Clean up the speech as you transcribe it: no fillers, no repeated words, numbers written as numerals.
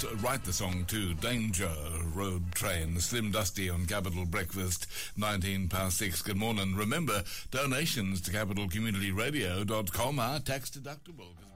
helped write the song too. Danger Road Train, Slim Dusty on Capital Breakfast, 6:19. Good morning. Remember, donations to capitalcommunityradio.com are tax deductible.